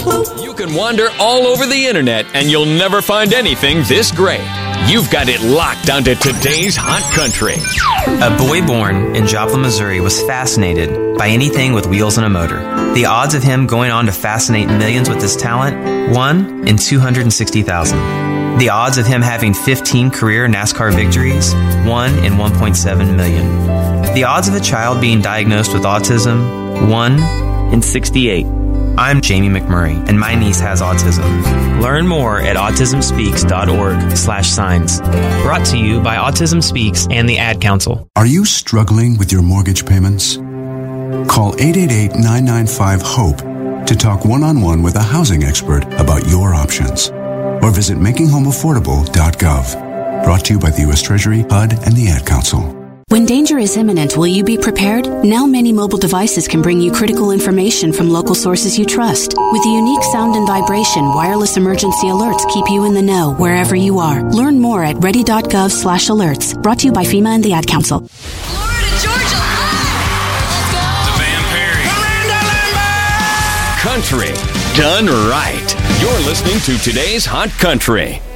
You can wander all over the internet and you'll never find anything this great. You've got it locked onto today's hot country. A boy born in Joplin, Missouri was fascinated by anything with wheels and a motor. The odds of him going on to fascinate millions with his talent, 1 in 260,000. The odds of him having 15 career NASCAR victories, 1 in 1.7 million. The odds of a child being diagnosed with autism, 1 in 68. I'm Jamie McMurray, and my niece has autism. Learn more at autismspeaks.org/signs. Brought to you by Autism Speaks and the Ad Council. Are you struggling with your mortgage payments? Call 888-995-HOPE to talk one-on-one with a housing expert about your options. Or visit makinghomeaffordable.gov. Brought to you by the U.S. Treasury, HUD, and the Ad Council. When danger is imminent, will you be prepared? Now many mobile devices can bring you critical information from local sources you trust. With the unique sound and vibration, wireless emergency alerts keep you in the know wherever you are. Learn more at ready.gov/alerts. Brought to you by FEMA and the Ad Council. Florida, Georgia, let's go! Van Perry. Country done right. You're listening to today's Hot Country.